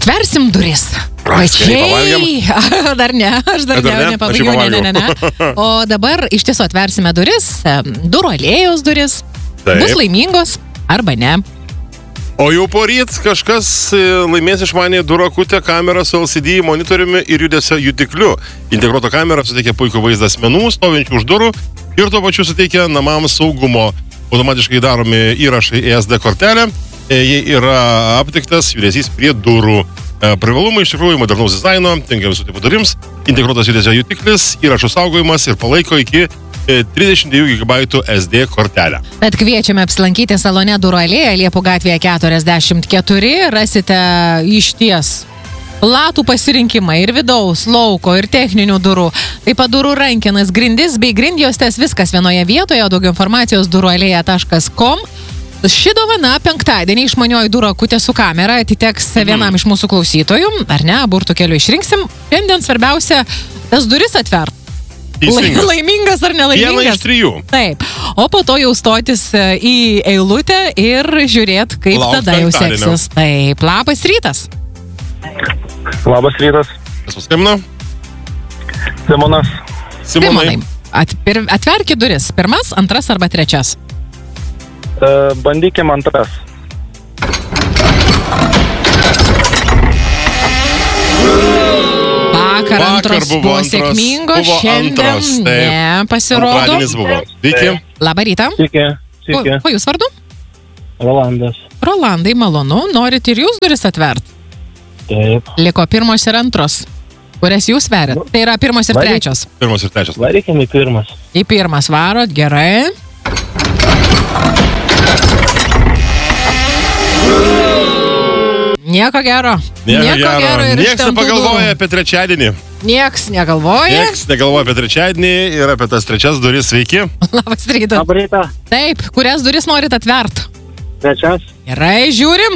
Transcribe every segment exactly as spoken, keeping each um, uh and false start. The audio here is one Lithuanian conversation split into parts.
Atversim duris. Pačiai. Dar ne, aš dar, dar ne, nepabaigiau, ne, ne, ne, ne. O dabar iš tiesų atversime duris, durų alėjos duris. Taip. Bus laimingos arba ne. O jau poryt kažkas laimės išmanė durų akutę kamerą su L C D monitoriumi ir judesio jutikliu. Integruota kamera suteikia puikų vaizdą asmenų, stovinčių už durų ir tuo pačiu suteikia namams saugumo. Automatiškai daromi įrašai į S D kortelę. Jei yra aptiktas judesys prie durų. Privalumai iš tikrųjų modernaus dizaino, tinka visų tipų durims, integruotas judesio jutiklis, įrašų saugojimas ir palaiko iki trisdešimt dviejų gigabaitų S D kortelę. Bet kviečiame apsilankyti salone Durų alėja, Liepų gatvėje keturiasdešimt keturi. Rasite išties platų pasirinkimą ir vidaus, lauko, ir techninių durų. Taip pat durų rankenas, grindis bei grindjuostės, viskas vienoje vietoje. Daugiau informacijos durų alėja taškas com. Ši dovana penktadienį išmanioji durų akutė su kamera atiteks vienam iš mūsų klausytojų. Ar ne, burtų keliu išrinksim. Šiandien svarbiausia tas duris atvert. Teisingas. Laimingas ar nelaimingas? Viena iš trijų. Taip. O po to jau stotis į eilutę ir žiūrėt, kaip Lauk tada jau seksis. Taip. Labas rytas. Labas rytas. Kas paskambino? Simonas. Simonai. Atpir, atverki duris. Pirmas, antras arba trečias? Uh, bandykim antras. Vakar antros buvo, buvo sėkmingos, šiandien antros, ne, pasirodo. Buvo. Sveiki. Labą rytą. Sveiki. Sveiki. Ko jūs vardu? Rolandas. Rolandai, malonu. Norit ir jūs duris atvert? Taip. Liko pirmos ir antros. Kurias jūs veriat? Tai yra pirmos ir Varyk. trečios. Pirmos ir trečios. Varykim į pirmas. Į pirmas varot, gerai. Nieko gero. Nieko, Nieko gero. gero. Ir Niekas nepagalvoja apie trečiadienį. Niekas negalvoja. Niekas negalvoja apie trečiadienį ir apie tas trečias duris. Sveiki. Labas rytas. Labą rytą. Taip, kurias duris norit atvert? Trečias. Gerai, žiūrim.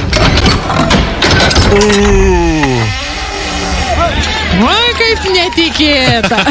Oi, kaip netikėta.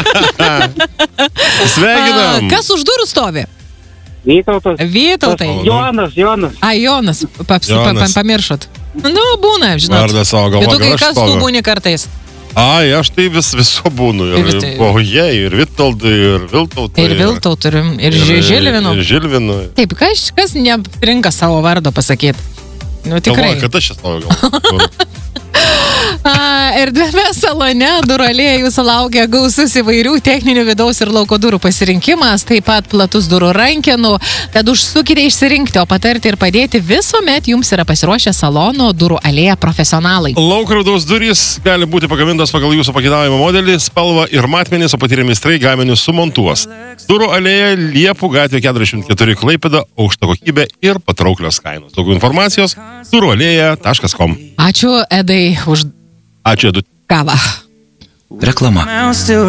Sveikinam. Kas už durų stovi? Vytautas. Vytautai. Jonas, Jonas. A, Jonas. Paps, Jonas. Pa, pamiršot. Nu, būna, žinot. Vardas savo galvo, Vytukai, kad aš kas tu stoviu. būni kartais? Ai, aš tai vis viso būnu. Ir, Ir ir tai- Bohuje, ir Vitoldui, ir Viltautai. Ir Viltauturim, ir Žilvinu. Ir Žilvinu. Taip, kas, kas neprinka savo vardo pasakyti? Nu, tikrai. Galvoju, kad aš čia stoviu gal. Erdvėme salone Durų alėja jūsų laukia gausus įvairių techninių vidaus ir lauko durų pasirinkimas, taip pat platus durų rankenų, tad užsukite išsirinkti, o patarti ir padėti visuomet jums yra pasiruošę salono Durų alėja profesionalai. Lauko vidaus durys gali būti pagamintos pagal jūsų pageidavimo modelį, spalvą ir matmenys, o patyrę meistrai gaminius sumontuos. Durų alėja Liepų gatvė keturiasdešimt keturi Klaipėda, aukšta kokybė ir patrauklios kainos. Daugiau informacijos durų alėja taškas com. Ačiū, Edai, už Ačiū, Edu. kavą. Reklama.